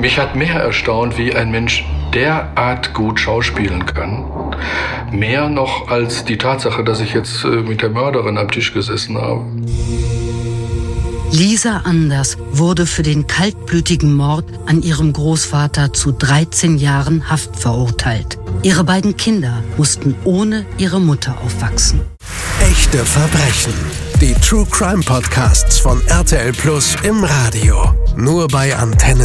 Mich hat mehr erstaunt, wie ein Mensch derart gut schauspielen kann. Mehr noch als die Tatsache, dass ich jetzt mit der Mörderin am Tisch gesessen habe. Lisa Anders wurde für den kaltblütigen Mord an ihrem Großvater zu 13 Jahren Haft verurteilt. Ihre beiden Kinder mussten ohne ihre Mutter aufwachsen. Echte Verbrechen. Die True Crime Podcasts von RTL Plus im Radio. Nur bei Antenne.